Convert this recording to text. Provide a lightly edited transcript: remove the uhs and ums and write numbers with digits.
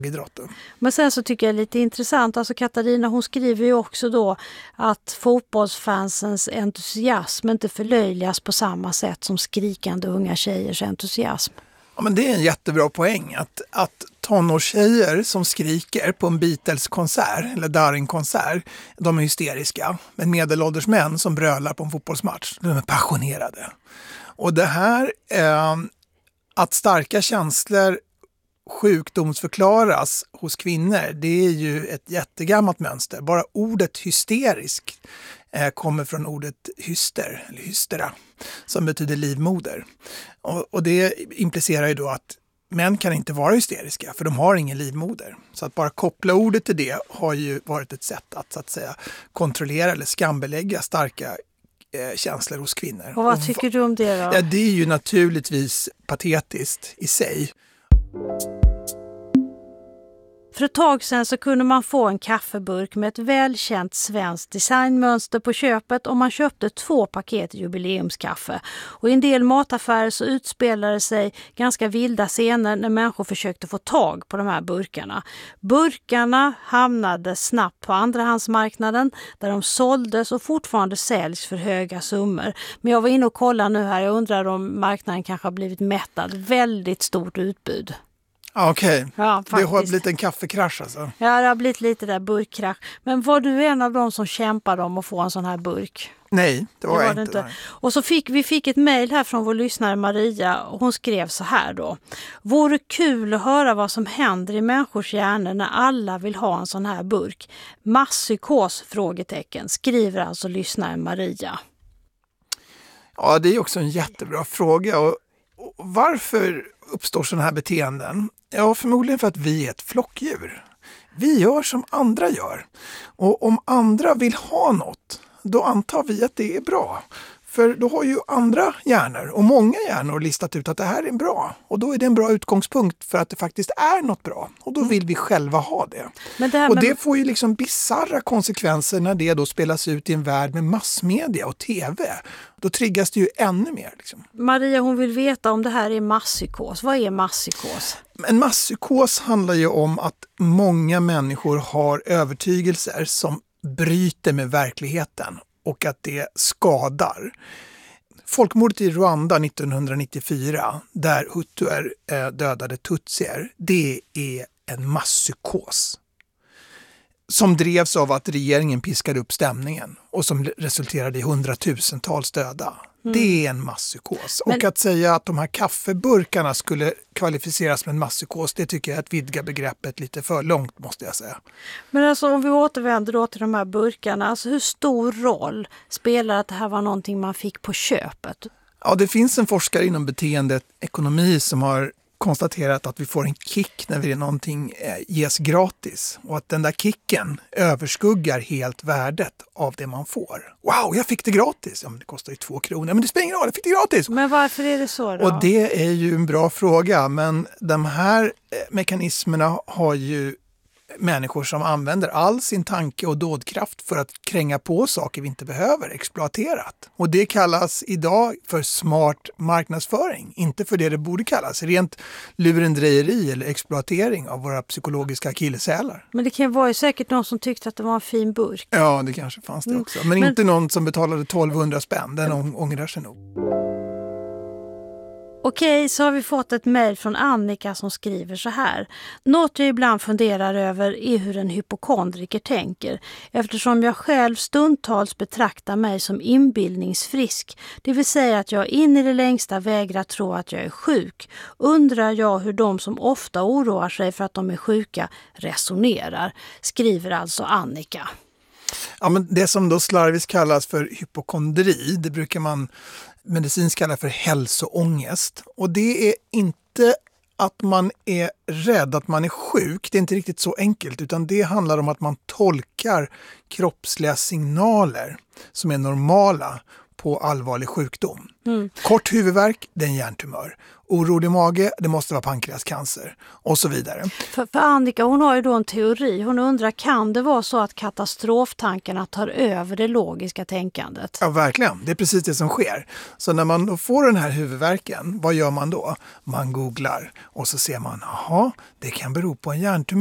idrotten. Men sen så tycker jag det är lite intressant, alltså Katarina hon skriver ju också då att fotbollsfansens entusiasm inte förlöjligas på samma sätt som skrikande unga tjejers entusiasm. Ja, men det är en jättebra poäng att tonårstjejer som skriker på en Beatles-konsert eller Darin-konsert, de är hysteriska. Men medelålders män som brölar på en fotbollsmatch, de är passionerade. Och det här, att starka känslor sjukdomsförklaras hos kvinnor, det är ju ett jättegammalt mönster. Bara ordet hysterisk kommer från ordet hyster, eller hystera, som betyder livmoder. Och det implicerar ju då att män kan inte vara hysteriska, för de har ingen livmoder. Så att bara koppla ordet till det har ju varit ett sätt att så att säga kontrollera eller skambelägga starka känslor hos kvinnor. Och vad tycker du om det då? Ja, det är ju naturligtvis patetiskt i sig. För ett tag sedan så kunde man få en kaffeburk med ett välkänt svenskt designmönster på köpet om man köpte 2 paket jubileumskaffe. Och i en del mataffärer så utspelade sig ganska vilda scener när människor försökte få tag på de här burkarna. Burkarna hamnade snabbt på andrahandsmarknaden där de såldes och fortfarande säljs för höga summor. Men jag var inne och kollade nu här, jag undrar om marknaden kanske har blivit mättad. Väldigt stort utbud. Okej. Ja, det har blivit en kaffekrasch alltså. Ja, det har blivit lite där burkkrasch. Men var du en av dem som kämpade om att få en sån här burk? Nej, det var jag inte. Och så fick ett mejl här från vår lyssnare Maria och hon skrev så här då. Vore kul att höra vad som händer i människors hjärnor när alla vill ha en sån här burk. Masspsykos? Frågetecken, skriver alltså lyssnaren Maria. Ja, det är också en jättebra fråga. Och varför uppstår sådana här beteenden? Ja, förmodligen för att vi är ett flockdjur. Vi gör som andra gör. Och om andra vill ha något, då antar vi att det är bra. För då har ju andra hjärnor och många hjärnor listat ut att det här är bra. Och då är det en bra utgångspunkt för att det faktiskt är något bra. Och då vill vi själva ha det. Det får ju liksom bizarra konsekvenser när det då spelas ut i en värld med massmedia och tv. Då triggas det ju ännu mer. Liksom. Maria hon vill veta om det här är masspsykos. Vad är masspsykos? En masspsykos handlar ju om att många människor har övertygelser som bryter med verkligheten. Och att det skadar. Folkmordet i Rwanda 1994, där hutuer dödade tutsier, det är en masspsykos. Som drevs av att regeringen piskade upp stämningen och som resulterade i 100,000-tals döda. Det är en masspsykos. Och att säga att de här kaffeburkarna skulle kvalificeras med en masspsykos, det tycker jag är att vidga begreppet lite för långt, måste jag säga. Men alltså om vi återvänder då till de här burkarna, alltså hur stor roll spelar att det här var någonting man fick på köpet? Ja, det finns en forskare inom beteendeekonomi som har konstaterat att vi får en kick när vi någonting ges gratis och att den där kicken överskuggar helt värdet av det man får. Wow, jag fick det gratis! Ja, men det kostar ju 2 kronor, men det spelar ingen roll, jag fick det gratis! Men varför är det så då? Och det är ju en bra fråga, men de här mekanismerna har ju människor som använder all sin tanke och dådkraft för att kränga på saker vi inte behöver, exploaterat. Och det kallas idag för smart marknadsföring, inte för det borde kallas, rent lurendrejeri eller exploatering av våra psykologiska akilleshälar. Men det kan vara ju säkert någon som tyckte att det var en fin burk. Ja, det kanske fanns det också. Men inte någon som betalade 1200 spänn, den ångrar sig nog. Okej, så har vi fått ett mejl från Annika som skriver så här. Något jag ibland funderar över är hur en hypokondriker tänker. Eftersom jag själv stundtals betraktar mig som inbildningsfrisk, det vill säga att jag in i det längsta vägrar tro att jag är sjuk, undrar jag hur de som ofta oroar sig för att de är sjuka resonerar, skriver alltså Annika. Ja, men det som då slarviskt kallas för hypokondri, det brukar man medicinskt kalla för hälsoångest. Och det är inte att man är rädd, att man är sjuk. Det är inte riktigt så enkelt, utan det handlar om att man tolkar kroppsliga signaler som är normala på allvarlig sjukdom. Kort huvudvärk, det är en hjärntumör. Orolig mage, det måste vara pankreascancer och så vidare. För Annika, hon har ju då en teori. Hon undrar, kan det vara så att katastroftankarna tar över det logiska tänkandet? Ja, verkligen. Det är precis det som sker. Så när man då får den här huvudvärken, vad gör man då? Man googlar och så ser man, jaha, det kan bero på en hjärntumör.